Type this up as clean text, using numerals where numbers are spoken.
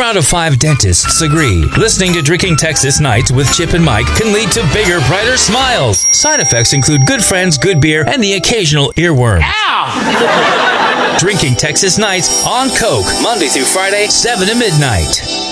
out of 5 dentists agree listening to Drinking Texas Nights with Chip and Mike can lead to bigger, brighter smiles. Side effects include good friends, good beer, and the occasional earworm. Ow! Drinking Texas Nights on Coke, Monday through Friday, 7 to midnight.